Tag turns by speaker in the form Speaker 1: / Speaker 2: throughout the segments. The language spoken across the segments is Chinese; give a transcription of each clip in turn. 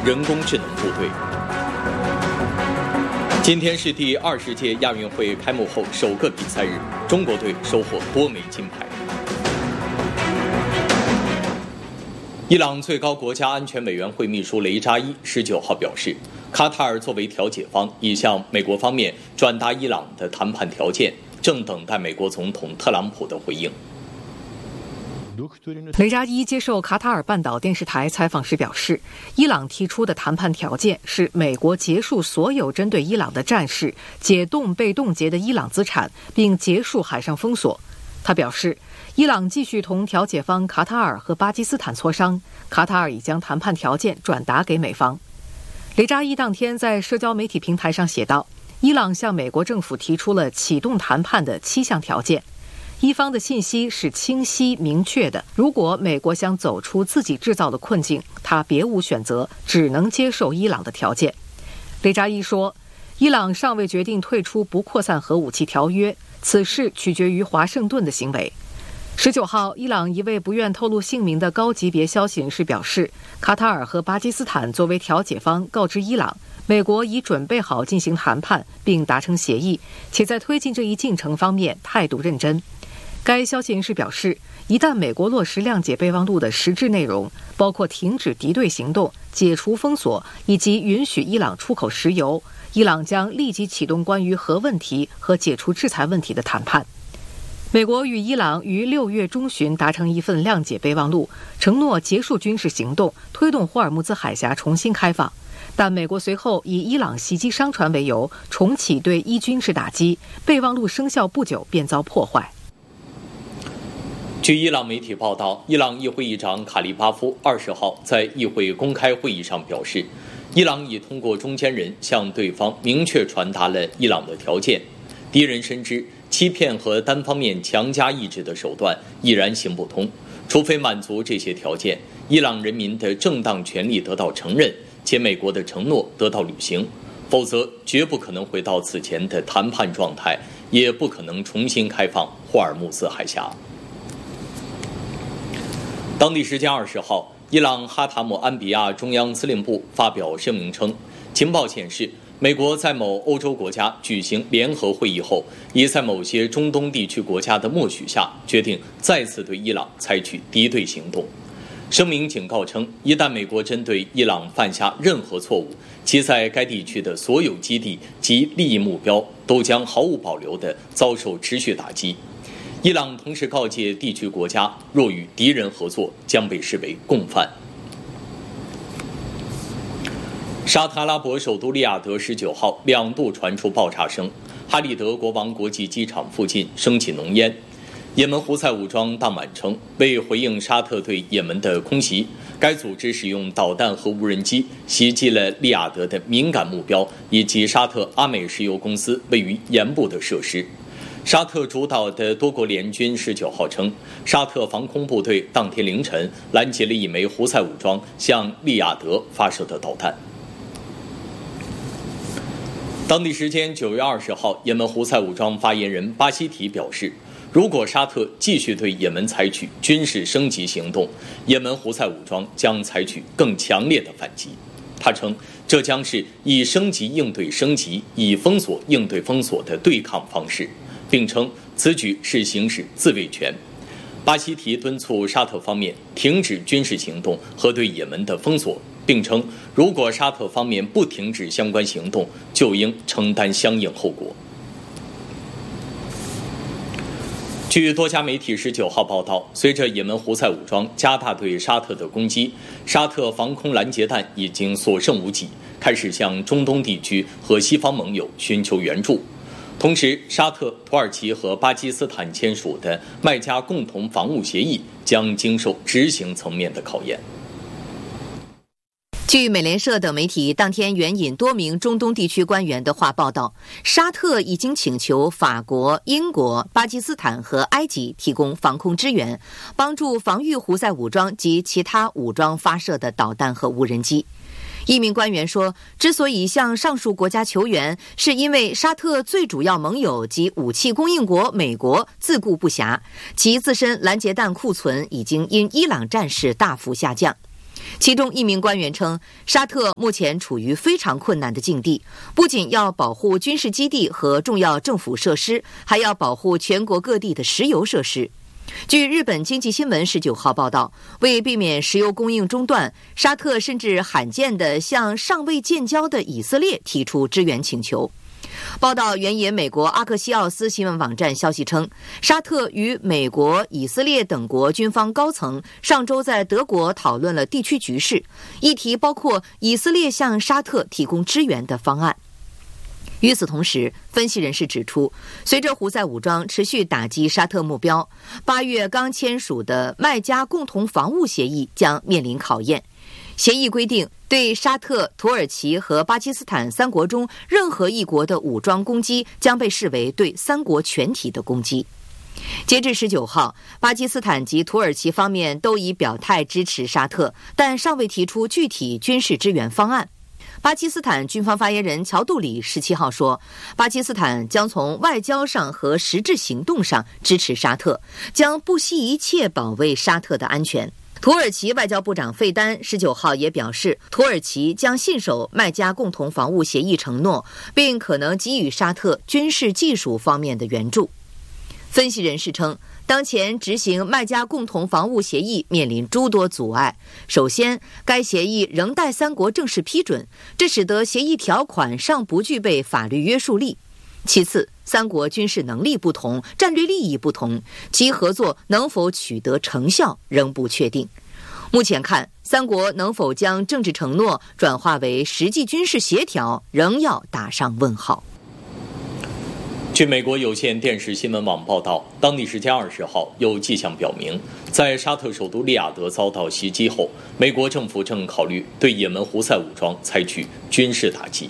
Speaker 1: 人工智能部队。今天是第20届亚运会开幕后首个比赛日，中国队收获多枚金牌。伊朗最高国家安全委员会秘书雷扎伊19号表示，卡塔尔作为调解方，已向美国方面转达伊朗的谈判条件，正等待美国总统特朗普的回应。
Speaker 2: 雷扎伊接受卡塔尔半岛电视台采访时表示，伊朗提出的谈判条件是美国结束所有针对伊朗的战事，解冻被冻结的伊朗资产，并结束海上封锁。他表示，伊朗继续同调解方卡塔尔和巴基斯坦磋商，卡塔尔已将谈判条件转达给美方。雷扎伊当天在社交媒体平台上写道，伊朗向美国政府提出了启动谈判的7项条件，伊方的信息是清晰明确的，如果美国想走出自己制造的困境，他别无选择，只能接受伊朗的条件。雷扎伊说，伊朗尚未决定退出不扩散核武器条约，此事取决于华盛顿的行为。19号，伊朗一位不愿透露姓名的高级别消息人士表示，卡塔尔和巴基斯坦作为调解方告知伊朗，美国已准备好进行谈判并达成协议，且在推进这一进程方面态度认真。该消息人士表示，一旦美国落实谅解备忘录的实质内容，包括停止敌对行动、解除封锁以及允许伊朗出口石油，伊朗将立即启动关于核问题和解除制裁问题的谈判。美国与伊朗于6月中旬达成一份谅解备忘录，承诺结束军事行动，推动霍尔木兹海峡重新开放。但美国随后以伊朗袭击商船为由，重启对伊军事打击，备忘录生效不久便遭破坏。
Speaker 1: 据伊朗媒体报道，伊朗议会议长卡利巴夫20号在议会公开会议上表示，伊朗已通过中间人向对方明确传达了伊朗的条件。敌人深知欺骗和单方面强加意志的手段依然行不通，除非满足这些条件，伊朗人民的正当权利得到承认，且美国的承诺得到履行，否则绝不可能回到此前的谈判状态，也不可能重新开放霍尔木兹海峡。当地时间20号，伊朗哈塔姆安比亚中央司令部发表声明称，情报显示，美国在某欧洲国家举行联合会议后，已在某些中东地区国家的默许下，决定再次对伊朗采取敌对行动。声明警告称，一旦美国针对伊朗犯下任何错误，其在该地区的所有基地及利益目标都将毫无保留地遭受持续打击。伊朗同时告诫地区国家，若与敌人合作，将被视为共犯。沙特阿拉伯首都利雅得19号2度传出爆炸声，哈利德国王国际机场附近升起浓烟。也门胡塞武装当晚称，为回应沙特对也门的空袭，该组织使用导弹和无人机袭击了利雅得的敏感目标以及沙特阿美石油公司位于沿部的设施。沙特主导的多国联军19号称，沙特防空部队当天凌晨拦截了一枚胡塞武装向利雅得发射的导弹。当地时间9月20号，也门胡塞武装发言人巴希提表示，如果沙特继续对也门采取军事升级行动，也门胡塞武装将采取更强烈的反击。他称，这将是以升级应对升级、以封锁应对封锁的对抗方式，并称此举是行使自卫权。巴希提敦促沙特方面停止军事行动和对也门的封锁，并称如果沙特方面不停止相关行动，就应承担相应后果。据多家媒体19号报道，随着也门胡塞武装加大对沙特的攻击，沙特防空拦截弹已经所剩无几，开始向中东地区和西方盟友寻求援助。同时，沙特、土耳其和巴基斯坦签署的麦加共同防务协议将经受执行层面的考验。
Speaker 3: 据美联社等媒体当天援引多名中东地区官员的话报道，沙特已经请求法国、英国、巴基斯坦和埃及提供防空支援，帮助防御胡塞武装及其他武装发射的导弹和无人机。一名官员说，之所以向上述国家求援，是因为沙特最主要盟友及武器供应国美国自顾不暇，其自身拦截弹库存已经因伊朗战事大幅下降。 其中一名官员称，沙特目前处于非常困难的境地，不仅要保护军事基地和重要政府设施，还要保护全国各地的石油设施。据日本经济新闻19号报道，为避免石油供应中断，沙特甚至罕见地向尚未建交的以色列提出支援请求。报道援引美国阿克西奥斯新闻网站消息称，沙特与美国、以色列等国军方高层上周在德国讨论了地区局势，议题包括以色列向沙特提供支援的方案。与此同时，分析人士指出，随着胡塞武装持续打击沙特目标，8月刚签署的麦加共同防务协议将面临考验。协议规定，对沙特、土耳其和巴基斯坦3国中任何一国的武装攻击将被视为对3国全体的攻击。截至19号，巴基斯坦及土耳其方面都已表态支持沙特，但尚未提出具体军事支援方案。巴基斯坦军方发言人乔杜里17号说，巴基斯坦将从外交上和实质行动上支持沙特，将不惜一切保卫沙特的安全。土耳其外交部长费丹19号也表示，土耳其将信守麦加共同防务协议承诺，并可能给予沙特军事技术方面的援助。分析人士称，当前执行麦加共同防务协议面临诸多阻碍。首先，该协议仍待3国正式批准，这使得协议条款尚不具备法律约束力。其次，3国军事能力不同，战略利益不同，其合作能否取得成效仍不确定。目前看，3国能否将政治承诺转化为实际军事协调，仍要打上问号。
Speaker 1: 据美国有线电视新闻网报道，当地时间20号，有迹象表明，在沙特首都利雅得遭到袭击后，美国政府正考虑对也门胡塞武装采取军事打击。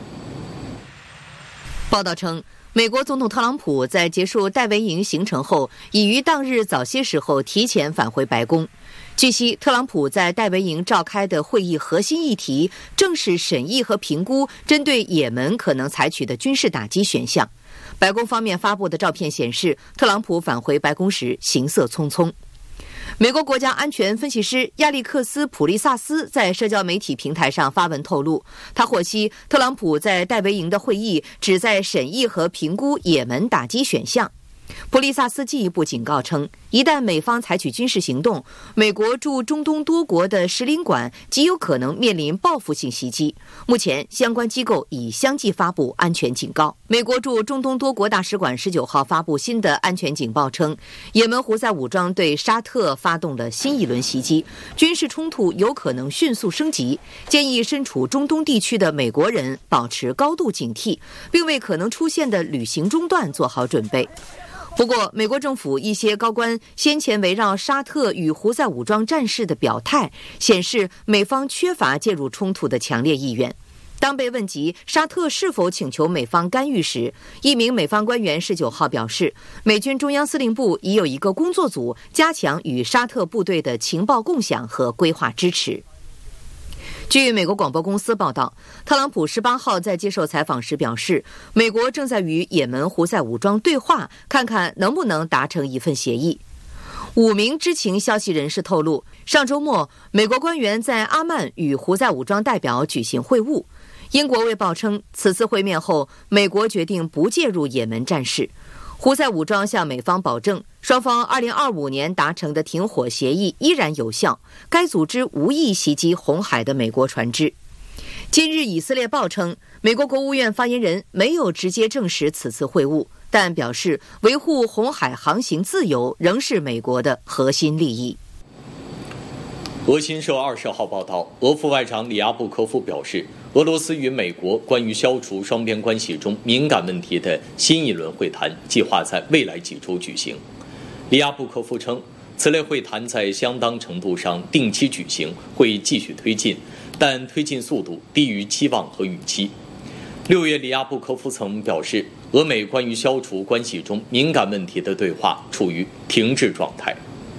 Speaker 3: 报道称，美国总统特朗普在结束戴维营行程后，已于当日早些时候提前返回白宫。据悉，特朗普在戴维营召开的会议核心议题正是审议和评估针对也门可能采取的军事打击选项。白宫方面发布的照片显示，特朗普返回白宫时行色匆匆。美国国家安全分析师亚历克斯·普利萨斯在社交媒体平台上发文透露，他获悉特朗普在戴维营的会议旨在审议和评估也门打击选项。普利萨斯进一步警告称，一旦美方采取军事行动，美国驻中东多国的使领馆极有可能面临报复性袭击。目前，相关机构已相继发布安全警告。美国驻中东多国大使馆19号发布新的安全警报称，也门胡塞武装对沙特发动了新一轮袭击，军事冲突有可能迅速升级，建议身处中东地区的美国人保持高度警惕，并为可能出现的旅行中断做好准备。不过，美国政府一些高官先前围绕沙特与胡塞武装战事的表态，显示美方缺乏介入冲突的强烈意愿。当被问及沙特是否请求美方干预时，一名美方官员19号表示，美军中央司令部已有一个工作组加强与沙特部队的情报共享和规划支持。据美国广播公司报道，特朗普18号在接受采访时表示，美国正在与也门胡塞武装对话，看看能不能达成一份协议。5名知情消息人士透露，上周末，美国官员在阿曼与胡塞武装代表举行会晤。英国卫报称，此次会面后，美国决定不介入也门战事。胡塞武装向美方保证，双方2025年达成的停火协议依然有效，该组织无意袭击红海的美国船只。今日以色列报称，美国国务院发言人没有直接证实此次会晤，但表示维护红海航行自由仍是美国的核心利益。
Speaker 1: 俄新社20号报道，俄副外长里亚布科夫表示，俄罗斯与美国关于消除双边关系中敏感问题的新一轮会谈计划在未来几周举行。里亚布科夫称，此类会谈在相当程度上定期举行，会继续推进，但推进速度低于期望和预期。6月，里亚布科夫曾表示，俄美关于消除关系中敏感问题的对话处于停滞状态。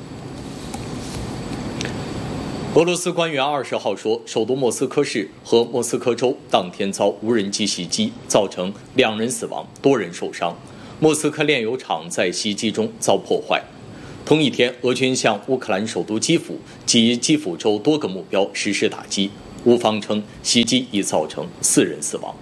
Speaker 1: 俄罗斯官员20号说，首都莫斯科市和莫斯科州当天遭无人机袭击，造成2人死亡，多人受伤。莫斯科炼油厂在袭击中遭破坏。 同一天，俄军向乌克兰首都基辅及基辅州多个目标实施打击，乌方称袭击已造成4人死亡。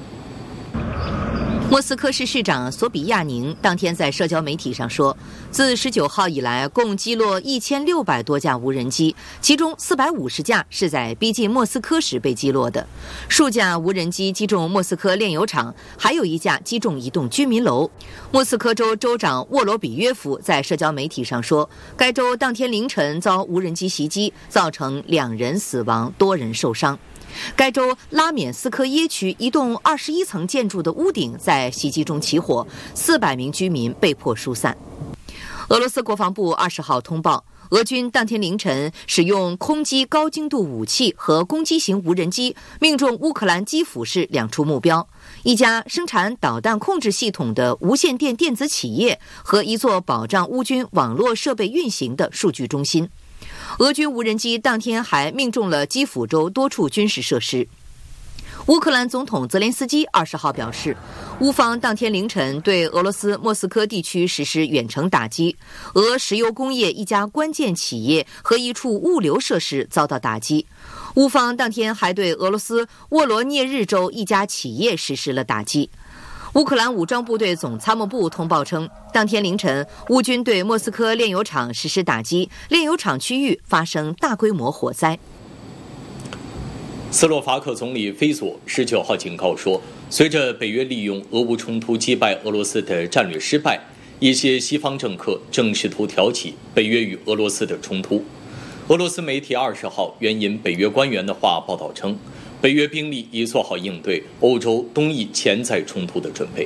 Speaker 3: 莫斯科市市长索比亚宁当天在社交媒体上说，自19号以来，共击落1600多架无人机，其中450架是在逼近莫斯科时被击落的。数架无人机击中莫斯科炼油厂，还有1架击中一栋居民楼。莫斯科州州长沃罗比约夫在社交媒体上说，该州当天凌晨遭无人机袭击，造成2人死亡，多人受伤。该州拉缅斯科耶区一栋21层建筑的屋顶在袭击中起火，400名居民被迫疏散。俄罗斯国防部20号通报，俄军当天凌晨使用空击高精度武器和攻击型无人机，命中乌克兰基辅市2处目标，一家生产导弹控制系统的无线电电子企业和一座保障乌军网络设备运行的数据中心。俄军无人机当天还命中了基辅州多处军事设施。乌克兰总统泽连斯基20号表示，乌方当天凌晨对俄罗斯莫斯科地区实施远程打击，俄石油工业一家关键企业和一处物流设施遭到打击。乌方当天还对俄罗斯沃罗涅日州一家企业实施了打击。乌克兰武装部队总参谋部通报称，当天凌晨，乌军对莫斯科炼油厂实施打击，炼油厂区域发生大规模火灾。
Speaker 1: 斯洛伐克总理菲佐19号警告说，随着北约利用俄乌冲突击败俄罗斯的战略失败，一些西方政客正试图挑起北约与俄罗斯的冲突。俄罗斯媒体20号援引北约官员的话报道称，北约兵力已做好应对欧洲东翼潜在冲突的准备。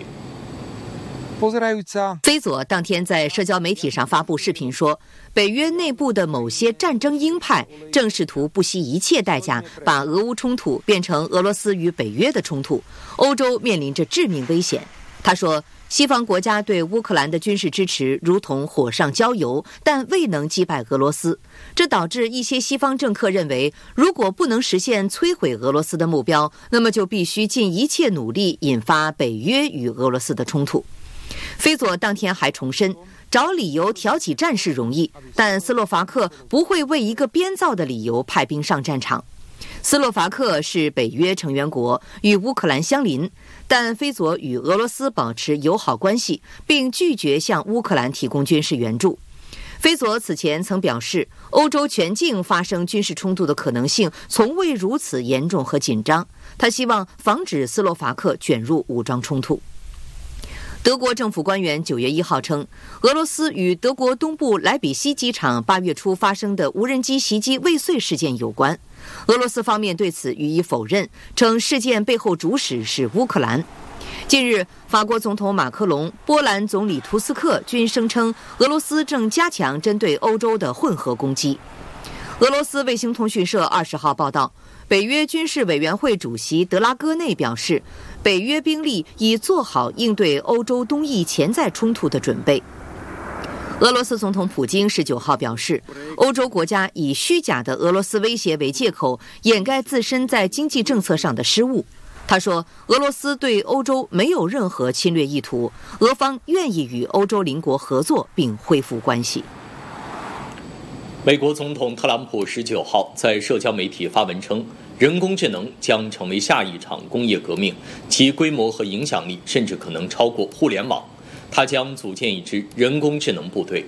Speaker 3: 菲佐当天在社交媒体上发布视频说，北约内部的某些战争鹰派正试图不惜一切代价把俄乌冲突变成俄罗斯与北约的冲突，欧洲面临着致命危险。他说，西方国家对乌克兰的军事支持如同火上浇油，但未能击败俄罗斯。这导致一些西方政客认为，如果不能实现摧毁俄罗斯的目标，那么就必须尽一切努力引发北约与俄罗斯的冲突。菲佐当天还重申，找理由挑起战事容易，但斯洛伐克不会为一个编造的理由派兵上战场。斯洛伐克是北约成员国，与乌克兰相邻，但菲佐与俄罗斯保持友好关系，并拒绝向乌克兰提供军事援助。菲佐此前曾表示，欧洲全境发生军事冲突的可能性从未如此严重和紧张，他希望防止斯洛伐克卷入武装冲突。德国政府官员9月1号称，俄罗斯与德国东部莱比锡机场8月初发生的无人机袭击未遂事件有关。俄罗斯方面对此予以否认，称事件背后主使是乌克兰。近日，法国总统马克龙、波兰总理图斯克均声称，俄罗斯正加强针对欧洲的混合攻击。俄罗斯卫星通讯社20号报道，北约军事委员会主席德拉戈内表示，北约兵力已做好应对欧洲东翼潜在冲突的准备。俄罗斯总统普京19号表示，欧洲国家以虚假的俄罗斯威胁为借口，掩盖自身在经济政策上的失误。他说，俄罗斯对欧洲没有任何侵略意图，俄方愿意与欧洲邻国合作并恢复关系。
Speaker 1: 美国总统特朗普19号在社交媒体发文称，人工智能将成为下一场工业革命，其规模和影响力甚至可能超过互联网。他将组建一支人工智能部队。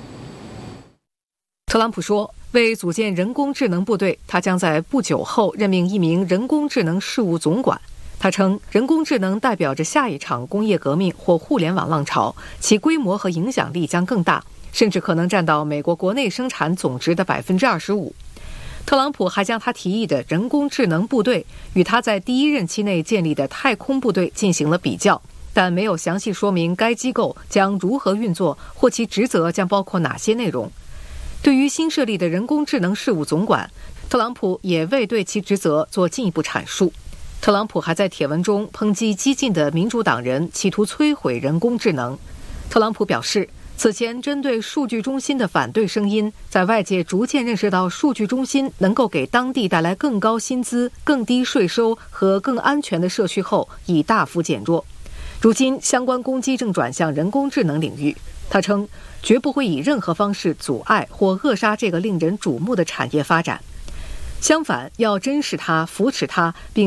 Speaker 2: 特朗普说，为组建人工智能部队，他将在不久后任命一名人工智能事务总管。他称，人工智能代表着下一场工业革命或互联网浪潮，其规模和影响力将更大，甚至可能占到美国国内生产总值的25%。特朗普还将他提议的人工智能部队与他在第一任期内建立的太空部队进行了比较，但没有详细说明该机构将如何运作或其职责将包括哪些内容。对于新设立的人工智能事务总管，特朗普也未对其职责做进一步阐述。特朗普还在帖文中抨击激进的民主党人企图摧毁人工智能。特朗普表示，此前针对数据中心的反对声音，在外界逐渐认识到数据中心能够给当地带来更高薪资、更低税收和更安全的社区后，已大幅减弱。 如今，相关攻击正转向人工智能领域。他称，绝不会以任何方式阻碍或扼杀这个令人瞩目的产业发展。相反，要珍视它、扶持它，并